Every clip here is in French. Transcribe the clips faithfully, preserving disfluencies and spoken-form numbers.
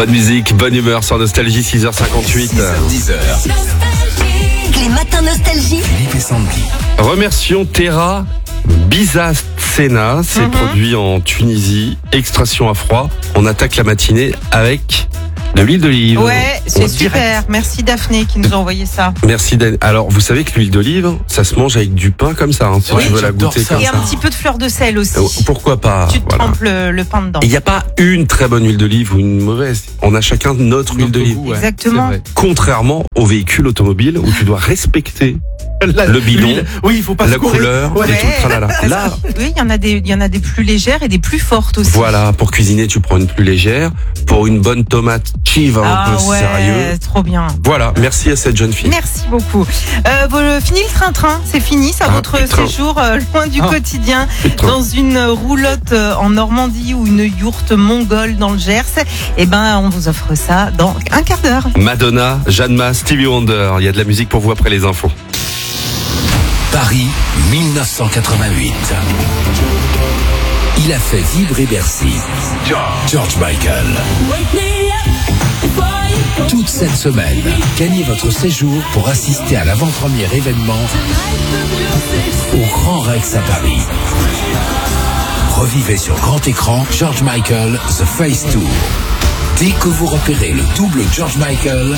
Bonne musique, bonne humeur sur Nostalgie, six heures cinquante-huit. six heures dix. Les matins Nostalgie. Philippe et Sandy. Remercions Terra Bizascena, c'est Mhm. produit en Tunisie, extraction à froid. On attaque la matinée avec de l'huile d'olive. Ouais, c'est On super. dirait- Merci Daphné qui nous a envoyé ça. Merci Dan. Alors, vous savez que l'huile d'olive, ça se mange avec du pain comme ça, hein, si Oui, tu veux la j'adore goûter ça. comme Et ça. un petit peu de fleur de sel aussi. Euh, Pourquoi pas Tu te voilà. trempes le, le pain dedans. Il n'y a pas une très bonne huile d'olive ou une mauvaise. On a chacun notre huile d'olive. Ouais, Exactement. c'est vrai. Contrairement au véhicule automobile où tu dois respecter La- le bidon, l'huile. Oui, il faut pas la se courir. couleur Ouais. et tout le tralala. Là, Oui, il y en a des, il y en a des plus légères et des plus fortes aussi. voilà, pour cuisiner, tu prends une plus légère. Pour une bonne tomate chive un Ah peu ouais, sérieux. trop bien. Voilà, merci à cette jeune fille. Merci beaucoup. Euh, bon, fini le train-train, c'est fini, ça, Ah, votre plus de train. séjour euh, loin du Ah. quotidien, Plus de train. dans une roulotte euh, en Normandie ou une yourte mongole dans le Gers. Eh ben, on vous offre ça dans un quart d'heure. Madonna, Jeanne Masse, Stevie Wonder. Il y a de la musique pour vous après les infos. Paris, dix-neuf cent quatre-vingt-huit. Il a fait vibrer Bercy. George Michael. Toute cette semaine, gagnez votre séjour pour assister à l'avant-premier événement au Grand Rex à Paris. Revivez sur grand écran George Michael The Face Tour. Dès que vous repérez le double George Michael,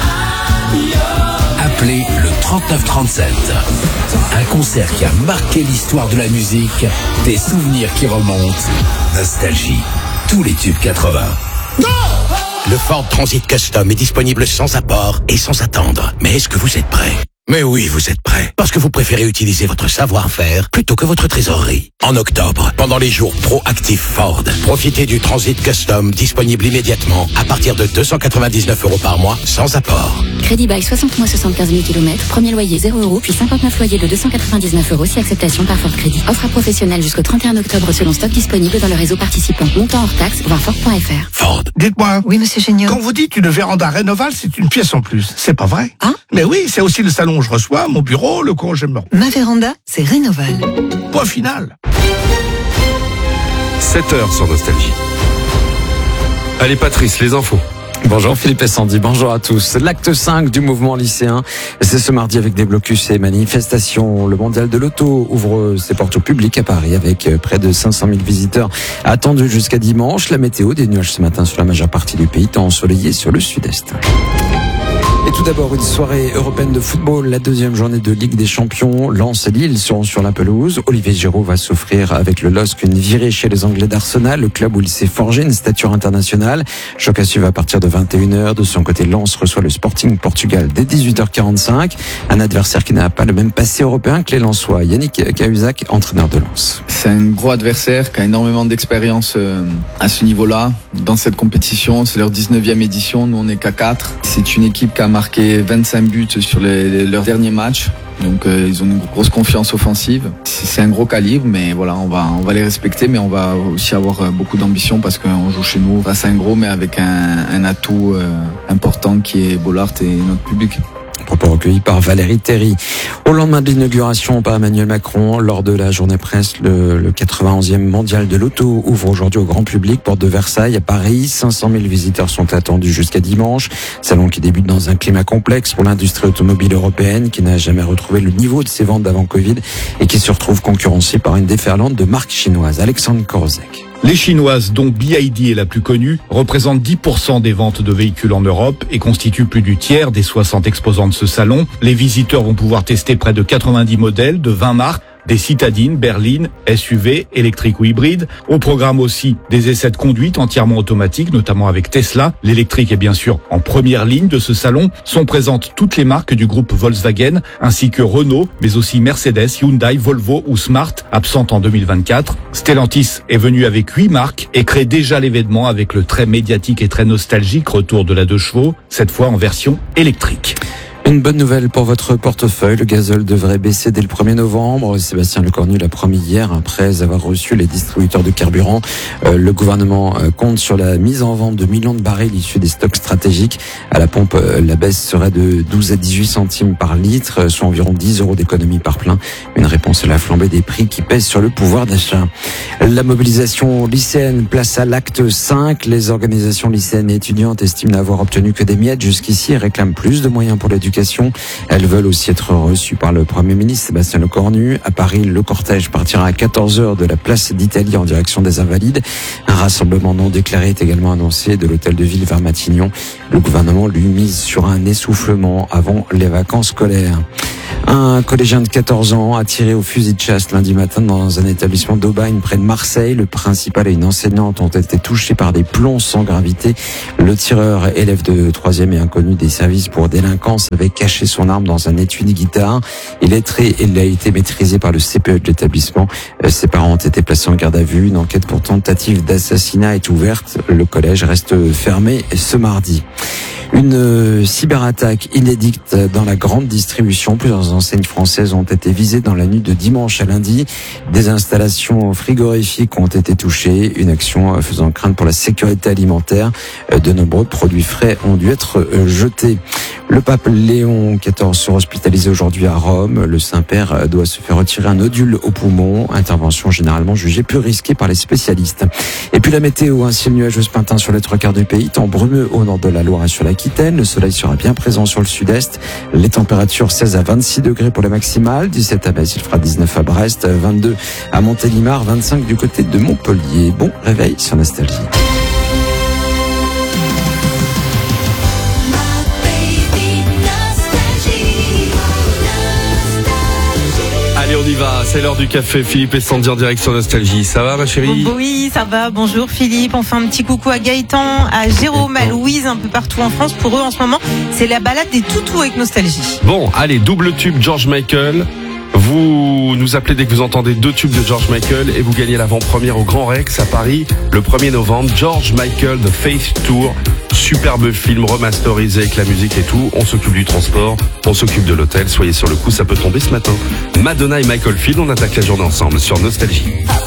appelez le trente-neuf trente-sept. Un concert qui a marqué l'histoire de la musique, des souvenirs qui remontent, nostalgie, tous les tubes quatre-vingts. Le Ford Transit Custom est disponible sans apport et sans attendre. Mais est-ce que vous êtes prêt? Mais oui, vous êtes prêt. Parce que vous préférez utiliser votre savoir-faire plutôt que votre trésorerie. En octobre, pendant les jours Proactive Ford, profitez du Transit Custom disponible immédiatement à partir de deux cent quatre-vingt-dix-neuf euros par mois sans apport. Crédit bail soixante mois soixante-quinze mille kilomètres, premier loyer zéro euros, puis cinquante-neuf loyers de deux cent quatre-vingt-dix-neuf euros si acceptation par Ford Crédit. Offre à professionnels jusqu'au trente et un octobre selon stock disponible dans le réseau participant. Montant hors taxe, voir Ford point F R. Ford. Dites-moi, Oui, monsieur Géniaud. quand vous dites une véranda Rénoval, c'est une pièce en plus. C'est pas vrai? Ah. Mais oui, c'est aussi le salon où je reçois, mon bureau, le congé me Ma véranda, c'est Rénoval. Point final. sept heures sur Nostalgie. Allez Patrice, les infos. Bonjour Philippe et Sandy, bonjour à tous. L'acte cinq du mouvement lycéen, c'est ce mardi avec des blocus et manifestations. Le mondial de l'auto ouvre ses portes au public à Paris avec près de cinq cent mille visiteurs attendus jusqu'à dimanche. La météo, des nuages ce matin sur la majeure partie du pays, temps ensoleillé sur le sud-est. Et tout d'abord, une soirée européenne de football, la deuxième journée de Ligue des Champions. Lens et Lille seront sur la pelouse. Olivier Giroud va s'offrir avec le L O S C une virée chez les Anglais d'Arsenal, le club où il s'est forgé une stature internationale. Choc à suivre à partir de vingt et une heures. De son côté, Lens reçoit le Sporting Portugal dès dix-huit heures quarante-cinq. Un adversaire qui n'a pas le même passé européen que les Lensois. Yannick Cahuzac, entraîneur de Lens. C'est un gros adversaire qui a énormément d'expérience euh, à ce niveau-là. Dans cette compétition, c'est leur dix-neuvième édition, nous on est qu'à quatre. C'est une équipe qui a marqué vingt-cinq buts sur les, les- leurs derniers matchs. Donc euh, ils ont une grosse confiance offensive. C'est c'est un gros calibre, mais voilà, on va on va les respecter, mais on va aussi avoir euh, beaucoup d'ambition parce qu'on joue chez nous face à un gros, mais avec un, un atout euh, important qui est Bollard et notre public. Propos recueillis par Valérie Théry. Au lendemain de l'inauguration par Emmanuel Macron, lors de la journée presse, le, le quatre-vingt-onzième mondial de l'auto ouvre aujourd'hui au grand public, porte de Versailles à Paris. cinq cent mille visiteurs sont attendus jusqu'à dimanche. Salon qui débute dans un climat complexe pour l'industrie automobile européenne qui n'a jamais retrouvé le niveau de ses ventes d'avant Covid et qui se retrouve concurrencée par une déferlante de marques chinoises. Alexandre Korozek. Les Chinoises, dont B Y D est la plus connue, représentent dix pour cent des ventes de véhicules en Europe et constituent plus du tiers des soixante exposants de ce salon. Les visiteurs vont pouvoir tester près de quatre-vingt-dix modèles de vingt marques, des citadines, berlines, S U V, électriques ou hybrides. Au programme aussi des essais de conduite entièrement automatiques, notamment avec Tesla. L'électrique est bien sûr en première ligne de ce salon. Sont présentes toutes les marques du groupe Volkswagen, ainsi que Renault, mais aussi Mercedes, Hyundai, Volvo ou Smart, absentes en deux mille vingt-quatre. Stellantis est venu avec huit marques et crée déjà l'événement avec le très médiatique et très nostalgique retour de la deux chevaux, cette fois en version électrique. Une bonne nouvelle pour votre portefeuille, le gazole devrait baisser dès le premier novembre. Sébastien Lecornu l'a promis hier après avoir reçu les distributeurs de carburant. Euh, le gouvernement euh, compte sur la mise en vente de millions de barils issus des stocks stratégiques. À la pompe, euh, la baisse serait de douze à dix-huit centimes par litre, soit environ dix euros d'économie par plein. Une réponse à la flambée des prix qui pèse sur le pouvoir d'achat. La mobilisation lycéenne, place à l'acte cinq. Les organisations lycéennes et étudiantes estiment n'avoir obtenu que des miettes jusqu'ici et réclament plus de moyens pour l'éducation. Elles veulent aussi être reçues par le Premier ministre Sébastien Lecornu. À Paris, le cortège partira à quatorze heures de la place d'Italie en direction des Invalides. Un rassemblement non déclaré est également annoncé de l'hôtel de ville vers Matignon. Le gouvernement lui mise sur un essoufflement avant les vacances scolaires. Un collégien de quatorze ans a tiré au fusil de chasse lundi matin dans un établissement d'Aubagne près de Marseille. Le principal et une enseignante ont été touchés par des plombs sans gravité. Le tireur, élève de troisième et inconnu des services pour délinquance, avait caché son arme dans un étui de guitare. Il est très, il a été maîtrisé par le C P E de l'établissement. Ses parents ont été placés en garde à vue. Une enquête pour tentative d'assassinat est ouverte. Le collège reste fermé ce mardi. Une cyberattaque inédite dans la grande distribution. Plusieurs enseignes françaises ont été visées dans la nuit de dimanche à lundi. Des installations frigorifiques ont été touchées. Une action faisant crainte pour la sécurité alimentaire. De nombreux produits frais ont dû être jetés. Le pape Léon quatorze sera hospitalisé aujourd'hui à Rome. Le Saint-Père doit se faire retirer un nodule au poumon. Intervention généralement jugée plus risquée par les spécialistes. Et puis la météo, un ciel nuageux ce matin sur les trois quarts du pays. Temps brumeux au nord de la Loire et sur l'Aquitaine. Le soleil sera bien présent sur le sud-est. Les températures seize à vingt-six degrés pour la maximale. dix-sept à Metz, il fera dix-neuf à Brest. vingt-deux à Montélimar. vingt-cinq du côté de Montpellier. Bon réveil sur Nostalgie. Allez, on y va, c'est l'heure du café. Philippe et Sandy en direct sur Nostalgie. Ça va, ma chérie? Oui, ça va. Bonjour Philippe. On fait un petit coucou à Gaëtan, à Jérôme, à Louise, un peu partout en France. Pour eux, en ce moment, c'est la balade des toutous avec Nostalgie. Bon, allez, double tube George Michael. Vous nous appelez dès que vous entendez deux tubes de George Michael et vous gagnez l'avant-première au Grand Rex à Paris le premier novembre. George Michael The Faith Tour. Superbe film remasterisé avec la musique et tout. On s'occupe du transport, on s'occupe de l'hôtel. Soyez sur le coup, ça peut tomber ce matin. Madonna et Michael Field, on attaque la journée ensemble sur Nostalgie.